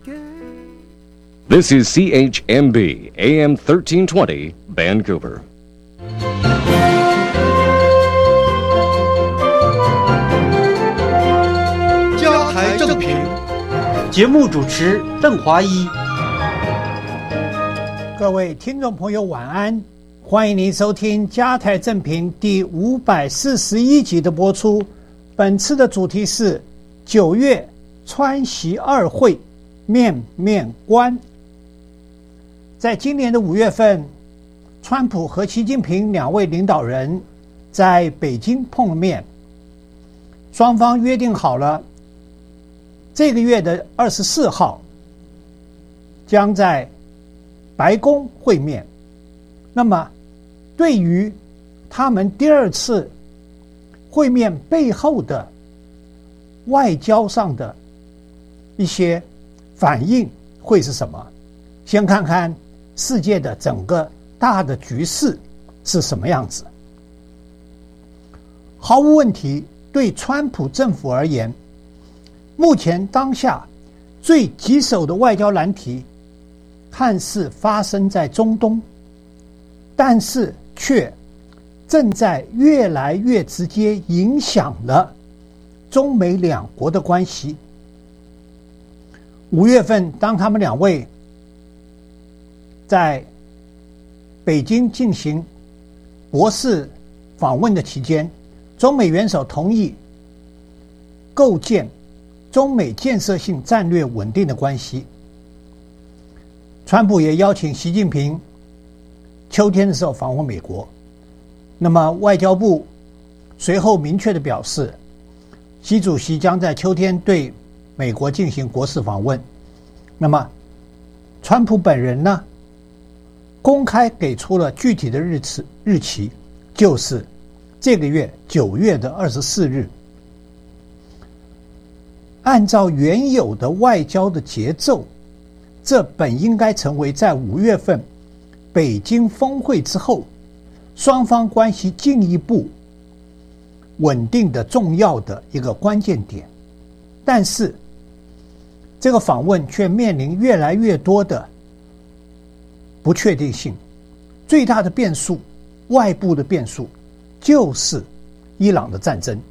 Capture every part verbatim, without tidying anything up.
This is C H M B, A M thirteen twenty, Vancouver. 家台正平， 节目主持邓华一。 各位听众朋友晚安，欢迎您收听家台正平第五百四十一集的播出。本次的主题是九月川习二会面面观。在今年的五月份，川普和习近平两位领导人在北京碰面，双方约定好了这个月的二十四号将在白宫会面。那么对于他们第二次会面背后的外交上的一些反应会是什么？先看看世界的整个大的局势是什么样子。毫无问题，对川普政府而言，目前当下最棘手的外交难题看似发生在中东，但是却正在越来越直接影响了中美两国的关系。五月份，当他们两位在北京进行国事访问的期间，中美元首同意构建中美建设性战略稳定的关系。川普也邀请习近平秋天的时候访问美国。那么外交部随后明确的表示，习主席将在秋天对美国进行国事访问。那么川普本人呢，公开给出了具体的日期，日期就是这个月九月的二十四日。按照原有的外交的节奏，这本应该成为在五月份北京峰会之后双方关系进一步稳定的重要的一个关键点。但是这个访问却面临越来越多的不确定性。最大的变数，外部的变数，就是伊朗的战争。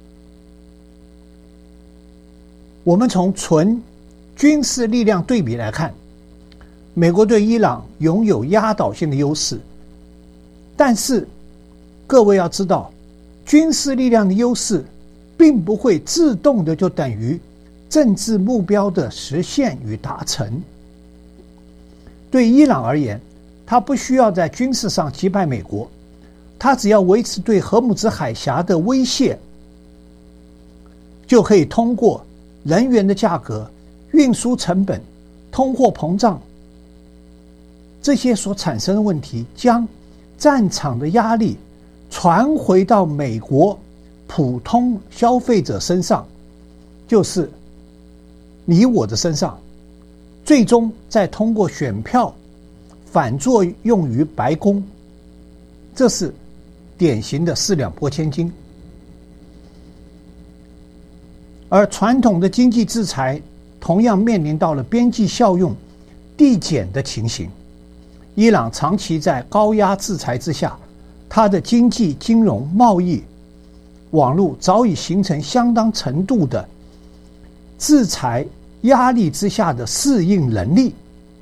我们从纯军事力量对比来看，美国对伊朗拥有压倒性的优势。但是各位要知道，军事力量的优势并不会自动的就等于政治目标的实现与达成。对伊朗而言，他不需要在军事上击败美国，他只要维持对荷姆兹海峡的威胁，就可以通过能源的价格、运输成本、通货膨胀这些所产生的问题，将战场的压力传回到美国普通消费者身上，就是你我的身上，最终再通过选票反作用于白宫。这是典型的四两拨千斤。而传统的经济制裁同样面临到了边际效用递减的情形。伊朗长期在高压制裁之下，它的经济、金融、贸易网络早已形成相当程度的制裁压力之下的适应能力。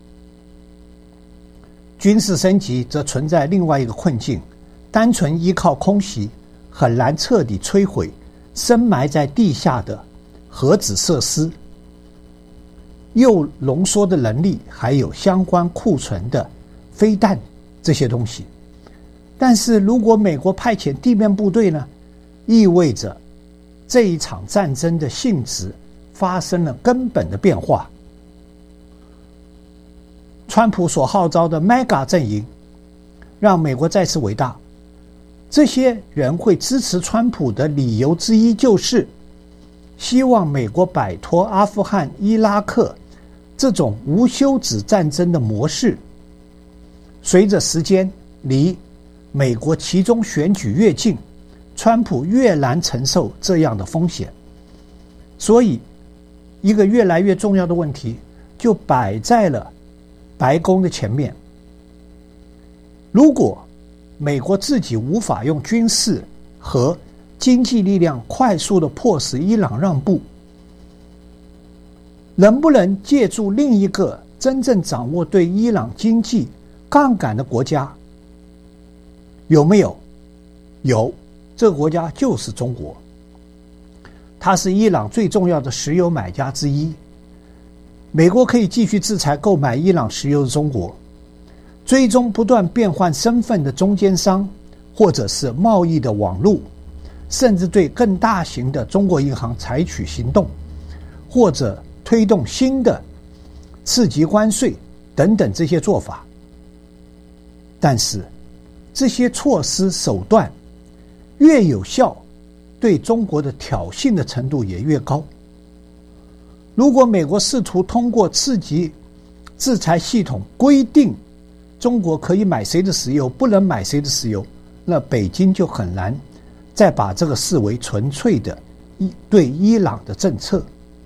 军事升级则存在另外一个困境，单纯依靠空袭很难彻底摧毁深埋在地下的核子设施、铀浓缩的能力，还有相关库存的飞弹这些东西。但是如果美国派遣地面部队呢，意味着这一场战争的性质发生了根本的变化。川普所号召的 M E G A 阵营让美国再次伟大，这些人会支持川普的理由之一就是希望美国摆脱阿富汗、伊拉克这种无休止战争的模式。随着时间离美国期中选举越近，川普越难承受这样的风险。所以一个越来越重要的问题就摆在了白宫的前面。如果美国自己无法用军事和经济力量快速的迫使伊朗让步，能不能借助另一个真正掌握对伊朗经济杠杆的国家？有没有？有，这个国家就是中国。它是伊朗最重要的石油买家之一。美国可以继续制裁购买伊朗石油的中国，追踪不断变换身份的中间商，或者是贸易的网路，甚至对更大型的中国银行采取行动，或者推动新的刺激关税等等这些做法。但是这些措施手段越有效，对中国的挑衅的程度也越高。如果美国试图通过刺激制裁系统规定中国可以买谁的石油，不能买谁的石油，那北京就很难再把这个视为纯粹的对伊朗的政策。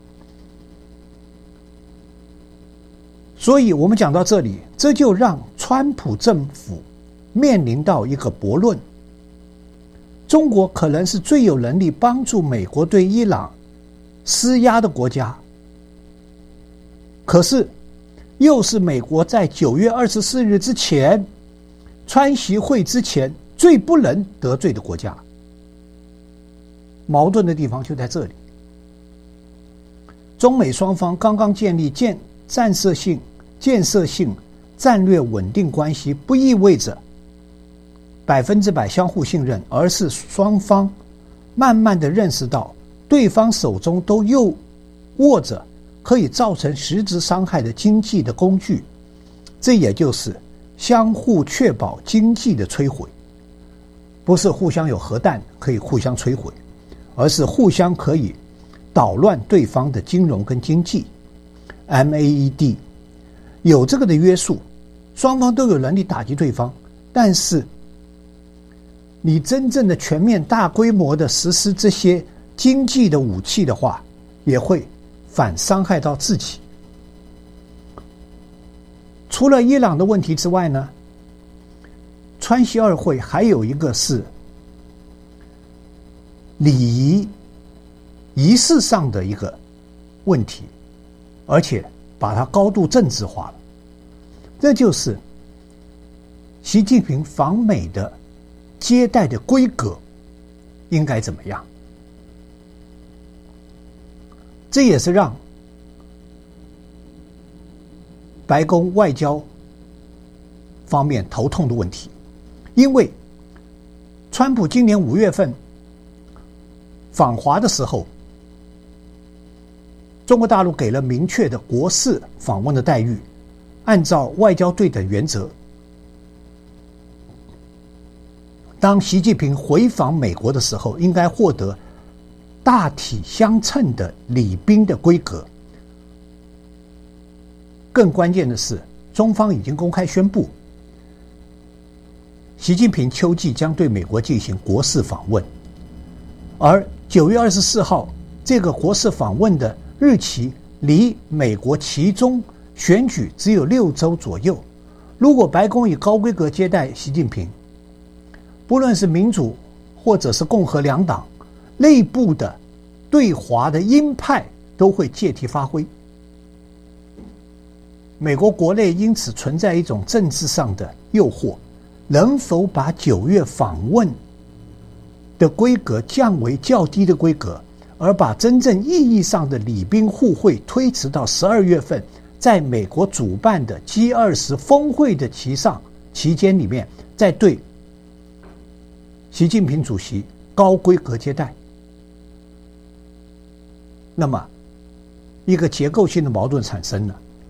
所以我们讲到这里，这就让川普政府面临到一个悖论：中国可能是最有能力帮助美国对伊朗施压的国家，可是又是美国在九月二十四日之前，川习会之前最不能得罪的国家。矛盾的地方就在这里。中美双方刚刚建立建战设性、建设性战略稳定关系，不意味着百分之百相互信任，而是双方慢慢的认识到对方手中都又握着可以造成实质伤害的经济的工具，这也就是相互确保经济的摧毁。不是互相有核弹可以互相摧毁，而是互相可以捣乱对方的金融跟经济。 M A E D 有这个的约束，双方都有能力打击对方，但是你真正的全面大规模的实施这些经济的武器的话，也会反伤害到自己。除了伊朗的问题之外呢，川西二会还有一个是礼仪仪式上的一个问题，而且把它高度政治化了。这就是习近平访美的接待的规格应该怎么样。这也是让白宫外交方面头痛的问题。因为川普今年五月份访华的时候，中国大陆给了明确的国事访问的待遇，按照外交对等原则，当习近平回访美国的时候，应该获得大体相称的礼宾的规格。更关键的是，中方已经公开宣布，习近平秋季将对美国进行国事访问，而九月二十四号这个国事访问的日期离美国期中选举只有六周左右。如果白宫以高规格接待习近平，不论是民主或者是共和两党内部的对华的鹰派都会借题发挥。美国国内因此存在一种政治上的诱惑，能否把九月访问的规格降为较低的规格，而把真正意义上的礼宾互惠推迟到十二月份，在美国主办的 G 二十 峰会的期上期间里面，再对习近平主席高规格接待。那么一个结构性的矛盾产生了。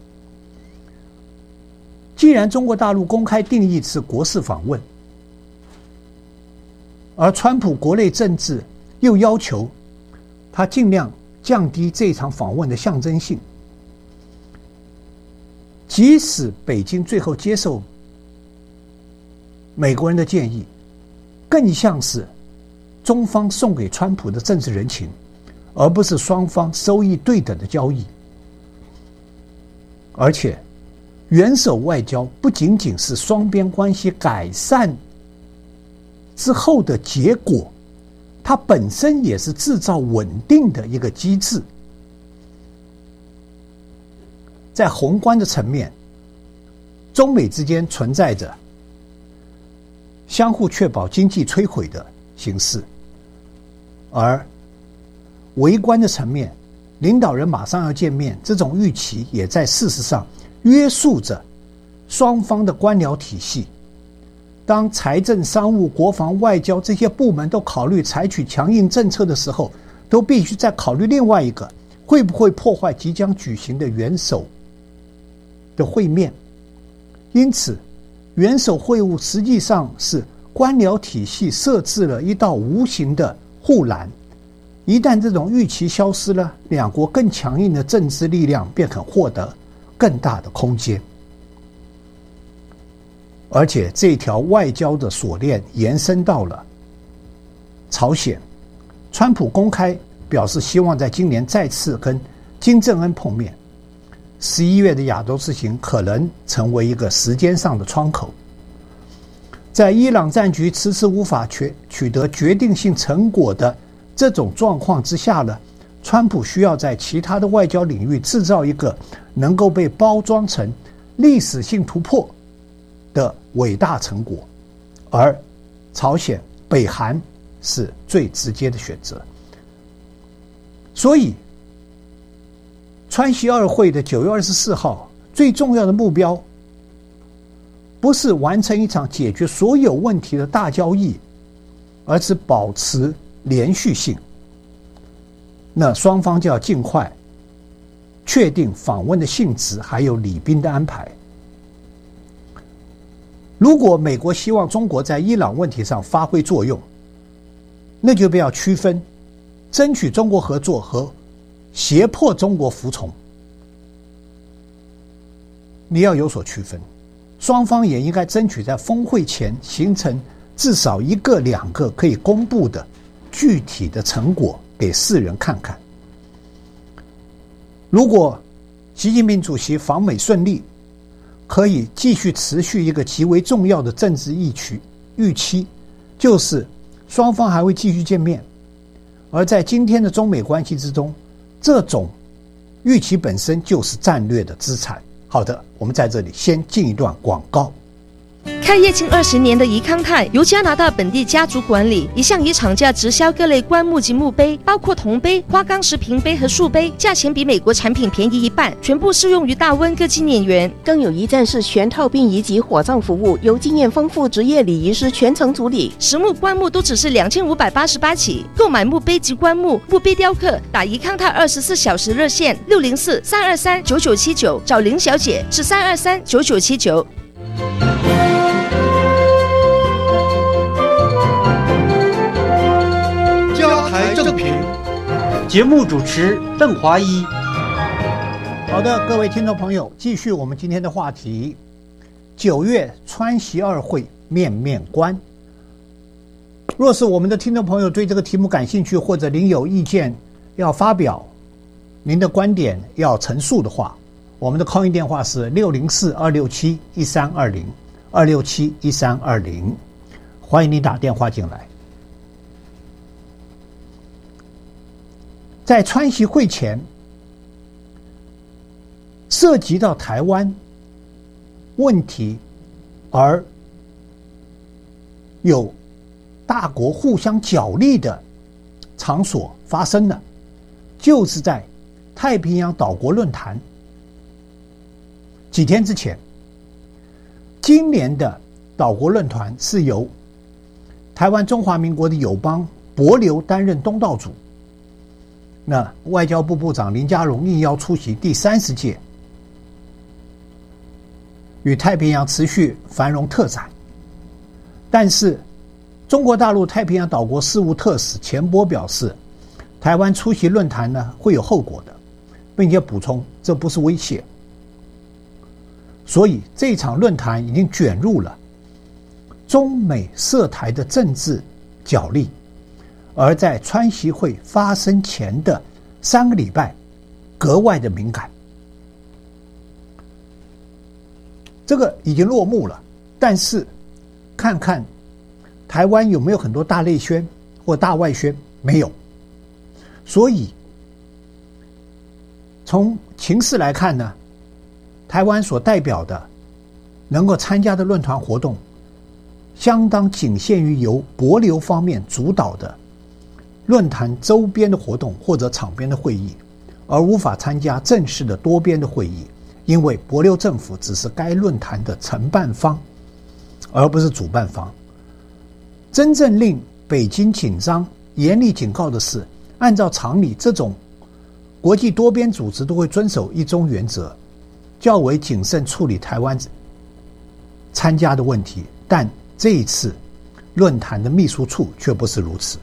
既然中国大陆公开定义是国事访问，而川普国内政治又要求他尽量降低这场访问的象征性，即使北京最后接受美国人的建议，更像是中方送给川普的政治人情，而不是双方收益对等的交易。 而且元首外交不仅仅是双边关系改善之后的结果，它本身也是制造稳定的一个机制。在宏观的层面，中美之间存在着相互确保经济摧毁的形势，而微观的层面，领导人马上要见面，这种预期也在事实上约束着双方的官僚体系。当财政、商务、国防、外交这些部门都考虑采取强硬政策的时候，都必须再考虑另外一个，会不会破坏即将举行的元首的会面。因此元首会晤实际上是官僚体系设置了一道无形的护栏，一旦这种预期消失了，两国更强硬的政治力量便可获得更大的空间。而且这条外交的锁链延伸到了朝鲜，川普公开表示希望在今年再次跟金正恩碰面，十一月的亚洲之行可能成为一个时间上的窗口。在伊朗战局迟迟无法取取得决定性成果的这种状况之下呢，川普需要在其他的外交领域制造一个能够被包装成历史性突破的伟大成果，而朝鲜、北韩是最直接的选择。所以川西二会的九月二十四号最重要的目标不是完成一场解决所有问题的大交易，而是保持连续性。那双方就要尽快确定访问的性质，还有礼宾的安排。如果美国希望中国在伊朗问题上发挥作用，那就不要区分争取中国合作和胁迫中国服从，你要有所区分。双方也应该争取在峰会前形成至少一个两个可以公布的具体的成果给世人看看。如果习近平主席访美顺利，可以继续持续一个极为重要的政治预期，预期就是双方还会继续见面。而在今天的中美关系之中，这种预期本身就是战略的资产。好的，我们在这里先进一段广告。 开业近二十年的宜康泰由加拿大本地家族管理，一向以厂价直销各类棺木及墓碑，包括铜碑、花岗石瓶碑和树碑，价钱比美国产品便宜一半，全部适用于大温各纪念园。 更有一站式全套殡仪及火葬服务，由经验丰富职业礼仪师全程处理。 实木棺木都只是两千五百八十八起，购买墓碑及棺木、墓碑雕刻，打宜康泰二十四小时热线六零四三二三九九七九，找林小姐是三二三九九七九。 台正评节目主持邓华一。 好的，各位听众朋友，继续我们今天的话题：九月川习二会面面观。若是我们的听众朋友对这个题目感兴趣，或者您有意见要发表，您的观点要陈述的话，我们的 call in 电话是六零四二六七一三二零二六七一三二零，欢迎你打电话进来。在川习会前，涉及到台湾问题而有大国互相角力的场所发生了，就是在太平洋岛国论坛。几天之前，今年的岛国论坛是由台湾中华民国的友邦帛琉担任东道主。那外交部部长林佳龙应邀出席第三十届与太平洋持续繁荣特展，但是中国大陆太平洋岛国事务特使钱波表示，台湾出席论坛呢会有后果的，并且补充这不是威胁。所以这场论坛已经卷入了中美涉台的政治角力。而在川习会发生前的三个礼拜，格外的敏感。 这个已经落幕了。但是看看台湾有没有很多大内宣或大外宣？没有。所以从情势来看呢，台湾所代表的能够参加的论坛活动，相当仅限于由帛琉方面主导的论坛周边的活动或者场边的会议，而无法参加正式的多边的会议，因为帛琉政府只是该论坛的承办方，而不是主办方。真正令北京紧张、严厉警告的是，按照常理，这种国际多边组织都会遵守一中原则，较为谨慎处理台湾参加的问题，但这一次论坛的秘书处却不是如此。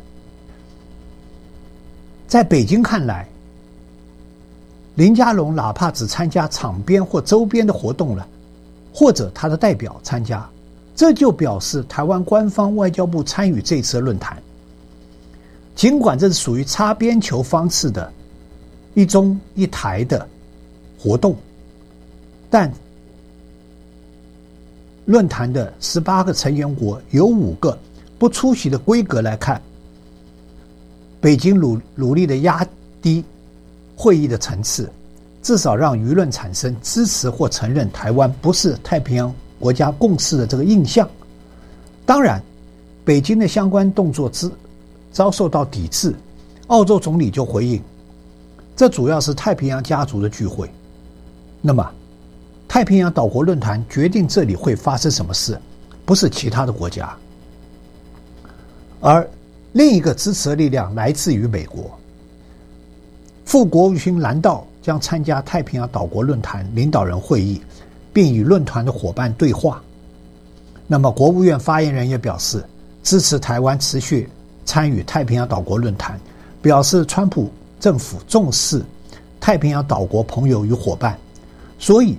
在北京看来，林佳龙哪怕只参加场边或周边的活动了，或者他的代表参加，这就表示台湾官方外交部参与这次的论坛。尽管这是属于擦边球方式的一中一台的活动，但论坛的十八个成员国有五个不出席的规格来看，北京努努力的压低会议的层次，至少让舆论产生支持或承认台湾不是太平洋国家共识的这个印象。当然，北京的相关动作之遭受到抵制，澳洲总理就回应，这主要是太平洋家族的聚会。那么太平洋岛国论坛决定这里会发生什么事，不是其他的国家。而另一个支持的力量来自于美国，副国务卿兰道将参加太平洋岛国论坛领导人会议，并与论坛的伙伴对话。那么国务院发言人也表示，支持台湾持续参与太平洋岛国论坛，表示川普政府重视太平洋岛国朋友与伙伴。所以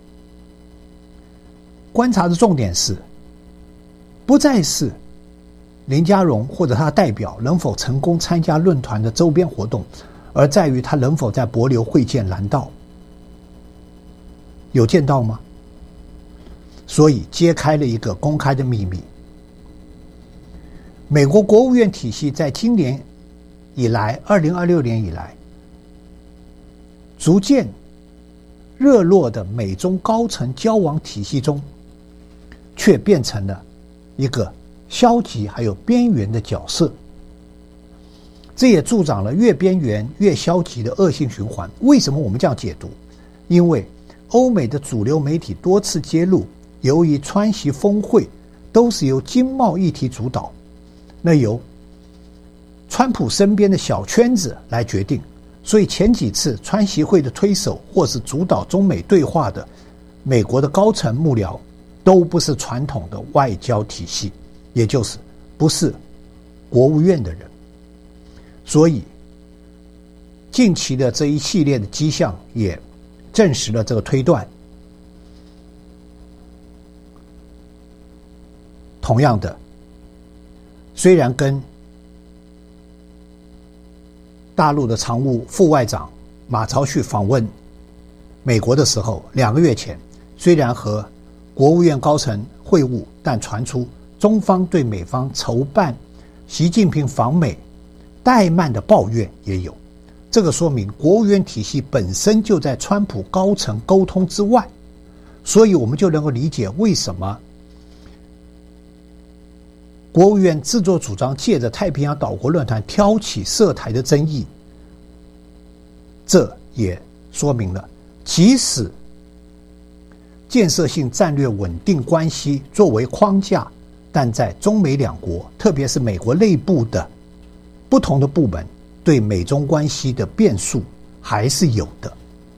观察的重点是，不再是林佳龙或者他的代表能否成功参加论坛的周边活动，而在于他能否在帛琉会见兰道。有见到吗？所以揭开了一个公开的秘密。美国国务院体系在今年以来，二零二六年以来，逐渐热络的美中高层交往体系中，却变成了一个消极还有边缘的角色。这也助长了越边缘越消极的恶性循环。为什么我们这样解读？因为欧美的主流媒体多次揭露，由于川习峰会都是由经贸议题主导，那由川普身边的小圈子来决定，所以前几次川习会的推手或是主导中美对话的美国的高层幕僚，都不是传统的外交体系，也就是不是国务院的人。所以近期的这一系列的迹象也证实了这个推断。同样的，虽然跟大陆的常务副外长马朝旭访问美国的时候，两个月前虽然和国务院高层会晤，但传出中方对美方筹办习近平访美怠慢的抱怨也有。这个说明国务院体系本身就在川普高层沟通之外，所以我们就能够理解为什么国务院自作主张借着太平洋岛国论坛挑起涉台的争议。这也说明了，即使建设性战略稳定关系作为框架，但在中美两国，特别是美国内部的不同的部门，对美中关系的变数还是有的。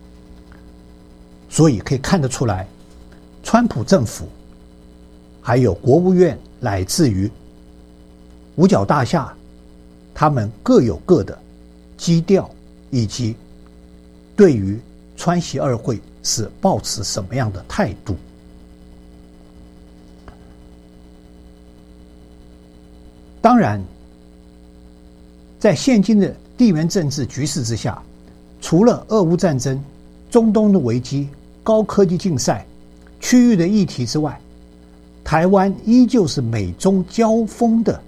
所以可以看得出来，川普政府还有国务院乃至于五角大厦，他们各有各的基调，以及对于川习二会是抱持什么样的态度。当然，在现今的地缘政治局势之下，除了俄乌战争、中东的危机、高科技竞赛、 区域的议题之外，台湾依旧是美中交锋的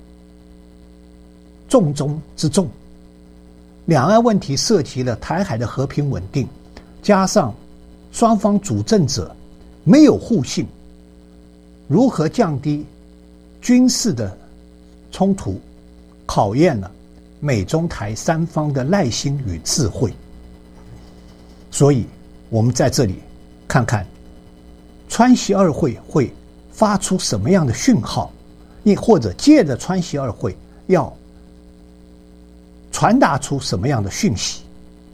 重中之重。两岸问题涉及了台海的和平稳定，加上双方主政者没有互信，如何降低军事的冲突，考验了美中台三方的耐心与智慧。所以我们在这里看看川习二会会发出什么样的讯号，亦或者借着川习二会要传达出什么样的讯息。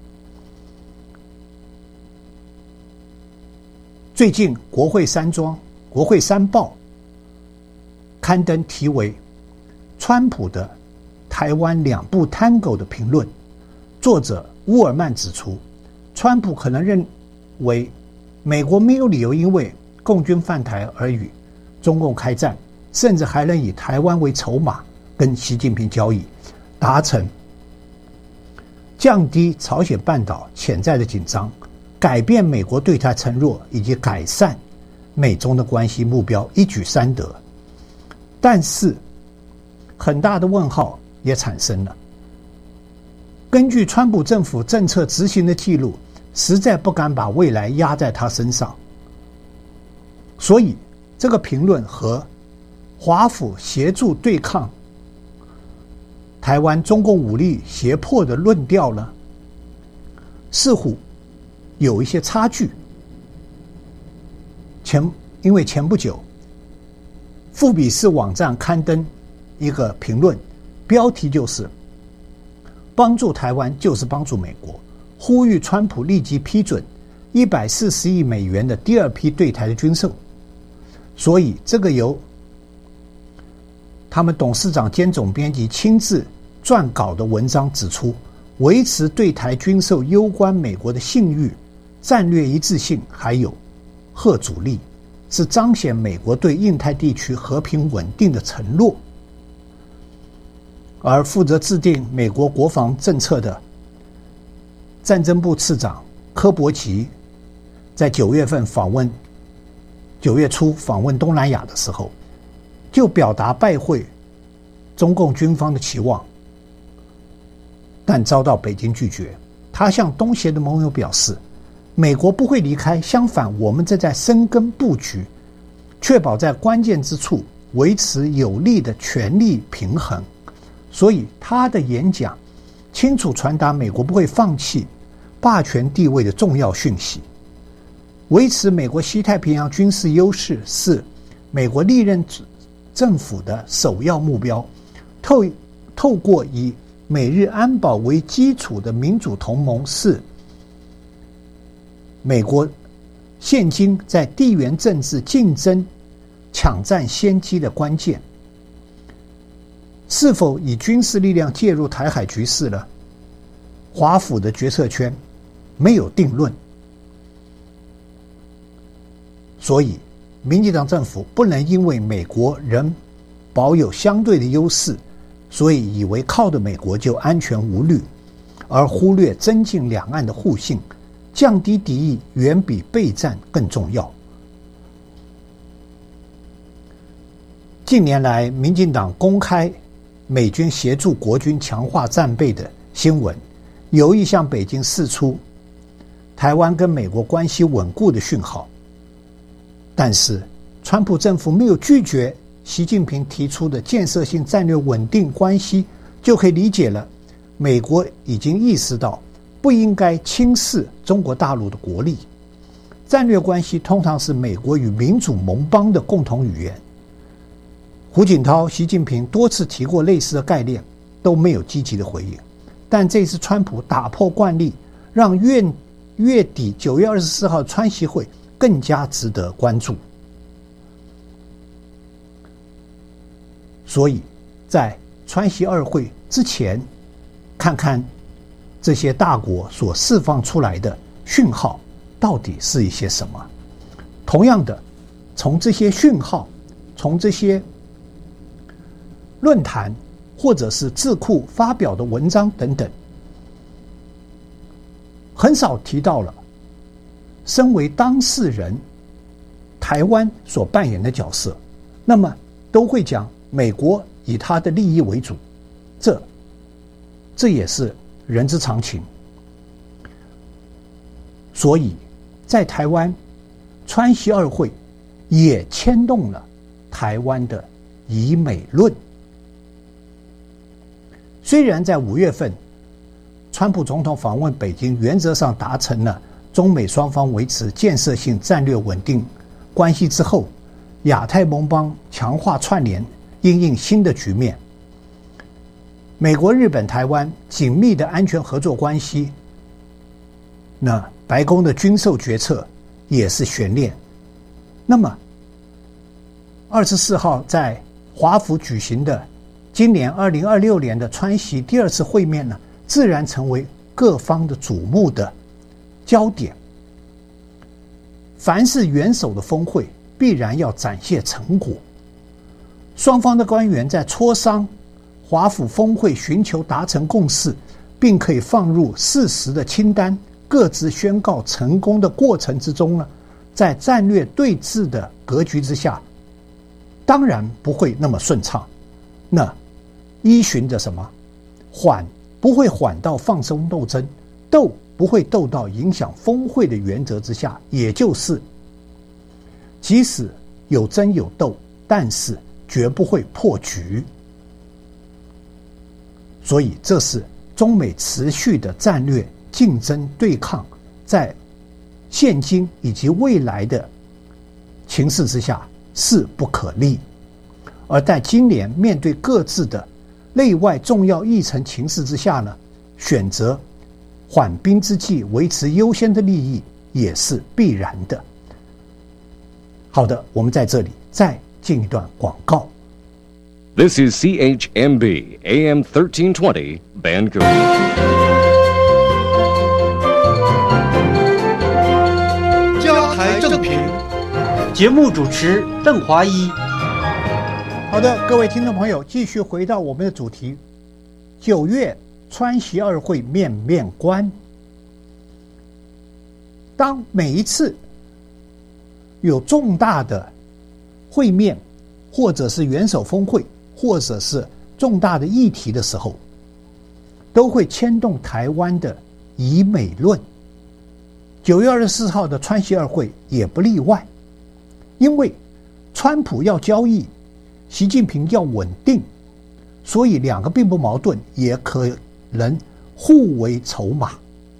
最近国会山庄、国会山报刊登题为川普的台湾两部 Tango 的评论，作者乌尔曼指出，川普可能认为美国没有理由因为共军犯台而与中共开战，甚至还能以台湾为筹码跟习近平交易，达成降低朝鲜半岛潜在的紧张，改变美国对台承诺以及改善美中的关系目标，一举三得。但是很大的问号也产生了。根据川普政府政策执行的记录，实在不敢把未来压在他身上。所以这个评论和华府协助对抗台湾中共武力胁迫的论调呢，似乎有一些差距。前因为前不久富比士网站刊登一个评论，标题就是帮助台湾就是帮助美国，呼吁川普立即批准一百四十亿美元的第二批对台的军售。所以这个由他们董事长兼总编辑亲自撰稿的文章指出，维持对台军售攸关美国的信誉、战略一致性还有贺阻力，是彰显美国对印太地区和平稳定的承诺。而负责制定美国国防政策的战争部次长柯伯奇在九月份访问九月初访问东南亚的时候，就表达拜会中共军方的期望，但遭到北京拒绝。他向东协的盟友表示，美国不会离开，相反，我们正在深耕布局，确保在关键之处维持有力的权力平衡。所以他的演讲清楚传达美国不会放弃霸权地位的重要讯息。维持美国西太平洋军事优势是美国历任政府的首要目标。透透过以美日安保为基础的民主同盟是美国现今在地缘政治竞争抢占先机的关键。是否以军事力量介入台海局势呢？华府的决策圈没有定论。所以民进党政府不能因为美国仍保有相对的优势，所以以为靠着美国就安全无虑，而忽略增进两岸的互信，降低敌意远比备战更重要。近年来民进党公开美军协助国军强化战备的新闻，有意向北京释出台湾跟美国关系稳固的讯号。但是川普政府没有拒绝习近平提出的建设性战略稳定关系，就可以理解了美国已经意识到不应该轻视中国大陆的国力。战略关系通常是美国与民主盟邦的共同语言。胡锦涛、习近平多次提过类似的概念，都没有积极的回应。但这次川普打破惯例，让月月底九月二十四号川习会更加值得关注。所以在川习二会之前，看看这些大国所释放出来的讯号到底是一些什么。同样的，从这些讯号，从这些论坛或者是智库发表的文章等等，很少提到了身为当事人台湾所扮演的角色，那么都会讲美国以他的利益为主，这这也是人之常情。所以在台湾，川习二会也牵动了台湾的以美论。虽然在五月份，川普总统访问北京，原则上达成了中美双方维持建设性战略稳定关系之后，亚太盟邦强化串联，因应新的局面。美国、日本、台湾紧密的安全合作关系，那白宫的军售决策也是悬念。那么，二十四号在华府举行的今年二零二六年的川习第二次会面呢，自然成为各方的瞩目的焦点。凡是元首的峰会，必然要展现成果。双方的官员在磋商华府峰会，寻求达成共识，并可以放入事实的清单，各自宣告成功的过程之中呢，在战略对峙的格局之下，当然不会那么顺畅。那依循着什么？缓不会缓到放松斗争，斗不会斗到影响峰会的原则之下，也就是即使有争有斗，但是绝不会破局。所以这是中美持续的战略竞争对抗，在现今以及未来的情势之下势不可立。而在今年面对各自的内外重要议程情势之下呢，选择缓兵之计，维持优先的利益也是必然的。好的，我们在这里再进一段广告。 This is C H M B A M thirteen twenty Bangor. 加台正评， 节目主持邓华一。 好的，各位听众朋友，继续回到我们的主题。九月川习二会面面观。当每一次有重大的会面，或者是元首峰会，或者是重大的议题的时候，都会牵动台湾的以美论。九月二十四号的川习二会也不例外，因为川普要交易，习近平要稳定，所以两个并不矛盾，也可能互为筹码。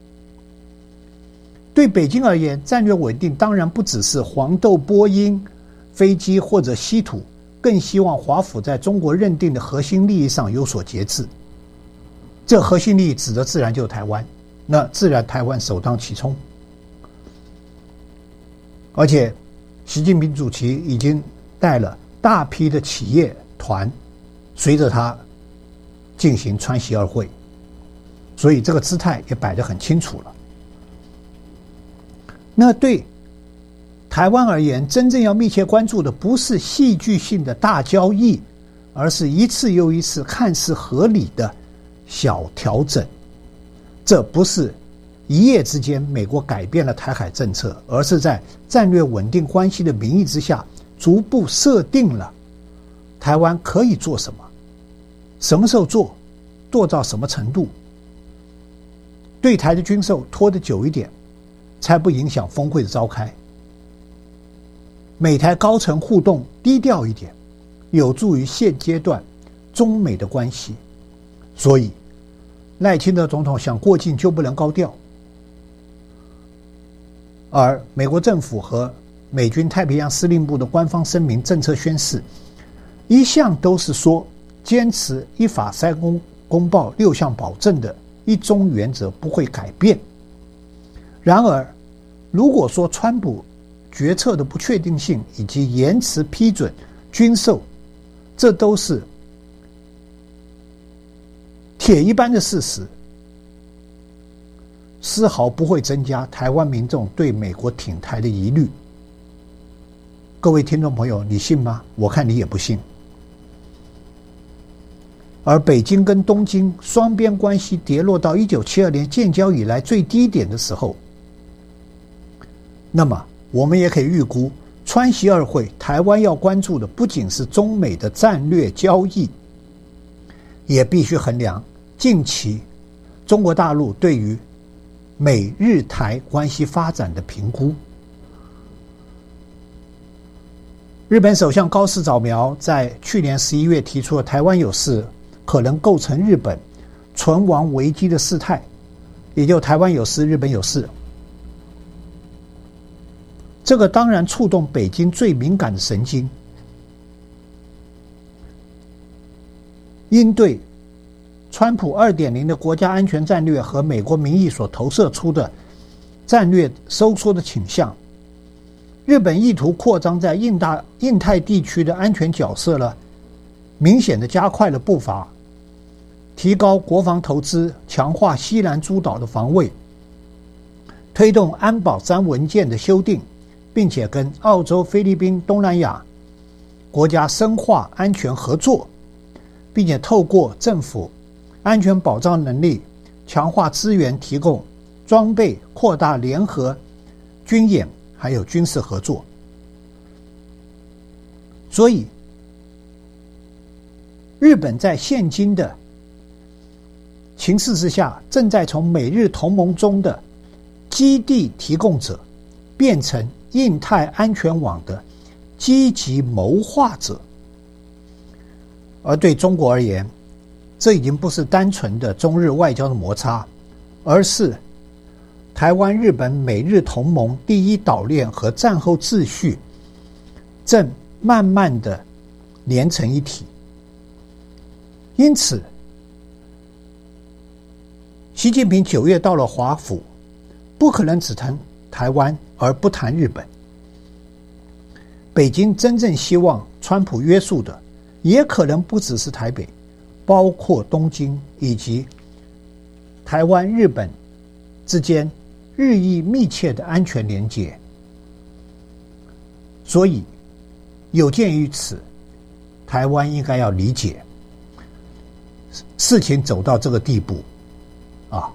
对北京而言，战略稳定当然不只是黄豆、波音飞机或者稀土，更希望华府在中国认定的核心利益上有所节制。这核心利益指的自然就是台湾，那自然台湾首当其冲。而且习近平主席已经带了大批的企业团随着他进行川习二会，所以这个姿态也摆得很清楚了。那对台湾而言，真正要密切关注的不是戏剧性的大交易，而是一次又一次看似合理的小调整。这不是一夜之间美国改变了台海政策，而是在战略稳定关系的名义之下，逐步设定了台湾可以做什么，什么时候做，做到什么程度。对台的军售拖得久一点，才不影响峰会的召开。美台高层互动低调一点，有助于现阶段中美的关系。所以赖清德总统想过境就不能高调，而美国政府和美军太平洋司令部的官方声明、政策宣示，一向都是说坚持一法三公公报六项保证的一中原则不会改变。然而，如果说川普决策的不确定性以及延迟批准军售，这都是铁一般的事实，丝毫不会增加台湾民众对美国挺台的疑虑。各位听众朋友，你信吗？我看你也不信。而北京跟东京双边关系跌落到一九七二年建交以来最低点的时候，那么我们也可以预估， 川习二会，台湾要关注的不仅是中美的战略交易，也必须衡量近期中国大陆对于美日台关系发展的评估。日本首相高市早苗在去年十一月提出了台湾有事可能构成日本存亡危机的事态，也就台湾有事，日本有事。这个当然触动北京最敏感的神经，应对川普 二点零 的国家安全战略和美国民意所投射出的战略收缩的倾向，日本意图扩张在印大印太地区的安全角色呢，明显的加快了步伐，提高国防投资，强化西南诸岛的防卫，推动安保三文件的修订，并且跟澳洲、菲律宾、东南亚国家深化安全合作，并且透过政府安全保障能力，强化资源提供、装备，扩大联合军演，还有军事合作。所以日本在现今的情势之下，正在从美日同盟中的基地提供者变成印太安全网的积极谋划者。而对中国而言，这已经不是单纯的中日外交的摩擦，而是台湾、日本、美日同盟第一岛链和战后秩序正慢慢的连成一体。因此习近平九月到了华府，不可能只谈台湾而不谈日本。北京真正希望川普约束的，也可能不只是台北，包括东京以及台湾、日本之间日益密切的安全连结。所以有鉴于此，台湾应该要理解事情走到这个地步啊，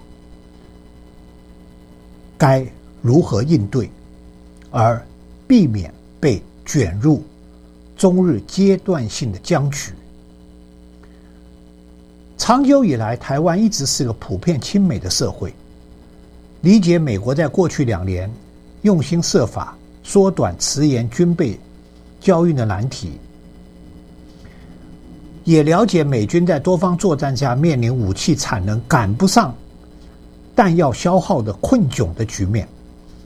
该如何应对，而避免被卷入中日阶段性的僵局。长久以来，台湾一直是个普遍亲美的社会，理解美国在过去两年用心设法缩短迟延军备交运的难题，也了解美军在多方作战下面临武器产能赶不上弹药消耗的困窘的局面。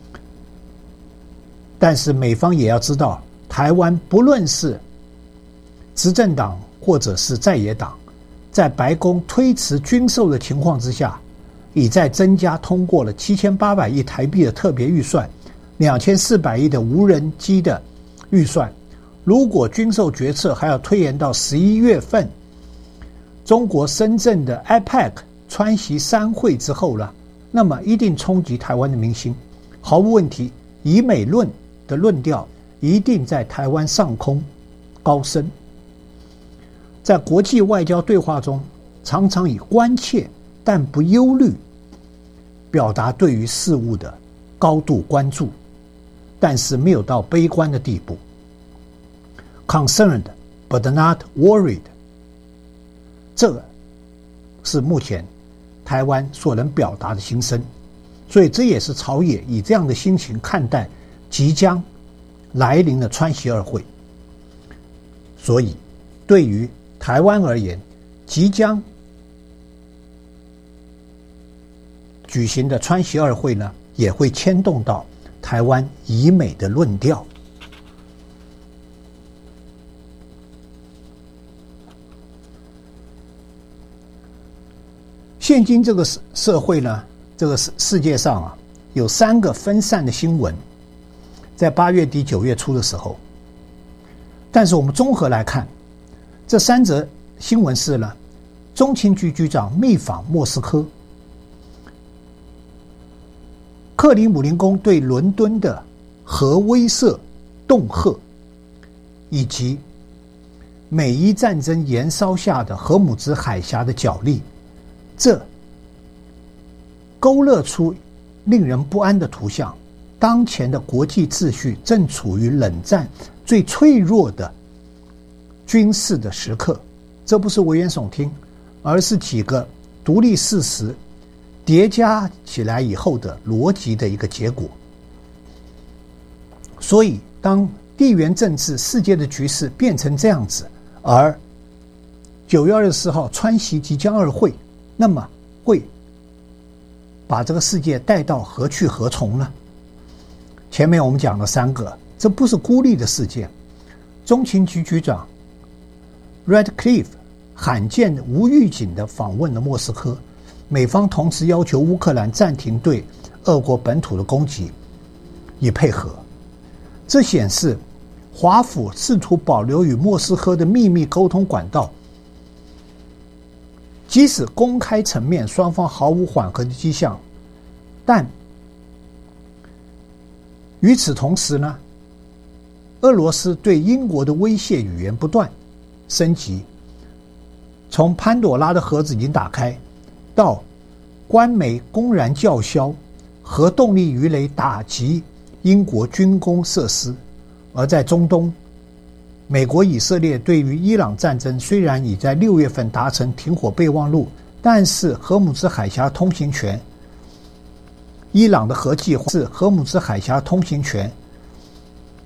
但是美方也要知道，台湾不论是执政党或者是在野党，在白宫推迟军售的情况之下，已在增加通过了七千八百亿台币的特别预算，两千四百亿的无人机的预算。如果军售决策还要推延到十一月份，中国深圳的 A P E C 川习三会之后呢，那么一定冲击台湾的民心。毫无问题，以美论的论调一定在台湾上空高升。在国际外交对话中，常常以关切但不忧虑表达对于事物的高度关注，但是没有到悲观的地步。Concerned but not worried， 这个是目前台湾所能表达的心声。所以这也是朝野以这样的心情看待即将来临的川习二会。所以对于台湾而言，即将举行的川习二会呢，也会牵动到台湾以美的论调。现今这个社会呢，这个世界上啊，有三个分散的新闻，在八月底九月初的时候。但是我们综合来看，这三则新闻是呢，中情局局长密访莫斯科，克里姆林宫对伦敦的核威慑恫吓，以及美伊战争延烧下的荷姆兹海峡的角力，这勾勒出令人不安的图像。 当前的国际秩序正处于冷战最脆弱的军事的时刻。这不是危言耸听，而是几个独立事实叠加起来以后的逻辑的一个结果。所以当地缘政治世界的局势变成这样子，而九月二十四号川习即将二会，那么会把这个世界带到何去何从呢？前面我们讲了三个，这不是孤立的事件。中情局局长 Radcliffe 罕见无预警地访问了莫斯科，美方同时要求乌克兰暂停对俄国本土的攻击，以配合。这显示华府试图保留与莫斯科的秘密沟通管道，即使公开层面双方毫无缓和的迹象，但与此同时呢，俄罗斯对英国的威胁语言不断升级，从潘朵拉的盒子已经打开，到官媒公然叫嚣核动力鱼雷打击英国军工设施。而在中东，美国以色列对于伊朗战争虽然已在六月份达成停火备忘录，但是荷姆兹海峡通行权，伊朗的核计划是荷姆兹海峡通行权